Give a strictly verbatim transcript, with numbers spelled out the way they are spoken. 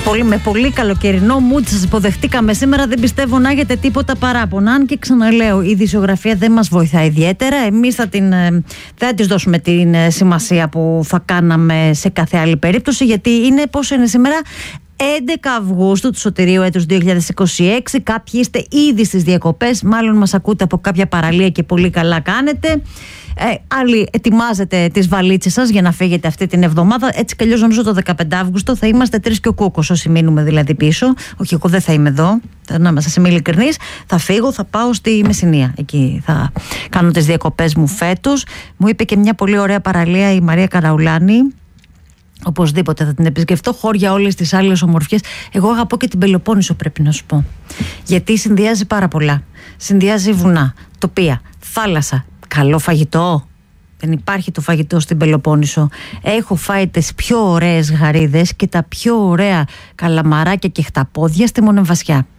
πολύ, με πολύ καλοκαιρινό mood σας υποδεχτήκαμε σήμερα. Δεν πιστεύω να έχετε τίποτα παράπονα. Αν και ξαναλέω, η ειδησιογραφία δεν μας βοηθάει ιδιαίτερα. Εμείς θα, την, θα της δώσουμε την σημασία που θα κάναμε σε κάθε άλλη περίπτωση, γιατί είναι πόσο είναι σήμερα, έντεκα Αυγούστου του σωτηρίου έτους δύο χιλιάδες είκοσι έξι. Κάποιοι είστε ήδη στις διακοπές, μάλλον μας ακούτε από κάποια παραλία και πολύ καλά κάνετε. Ε, άλλοι ετοιμάζετε τις βαλίτσες σας για να φύγετε αυτή την εβδομάδα. Έτσι κι αλλιώς νομίζω το δεκαπέντε Αυγούστου θα είμαστε τρεις και ο Κούκος, όσοι μείνουμε δηλαδή πίσω. Όχι, εγώ δεν θα είμαι εδώ, να σας είμαι ειλικρινής. Θα φύγω, θα πάω στη Μεσσηνία. Εκεί θα κάνω τις διακοπές μου φέτος. Μου είπε και μια πολύ ωραία παραλία η Μαρία Καραουλάνη. Οπωσδήποτε θα την επισκεφτώ. Χώρια όλες τις άλλες ομορφιές. Εγώ αγαπώ και την Πελοπόννησο, πρέπει να σου πω. Γιατί συνδυάζει πάρα πολλά. Συνδυάζει βουνά, τοπία, θάλασσα, καλό φαγητό. Δεν υπάρχει το φαγητό στην Πελοπόννησο. Έχω φάει τις πιο ωραίες γαρίδες και τα πιο ωραία καλαμαράκια και χταπόδια στη Μονεμβασιά.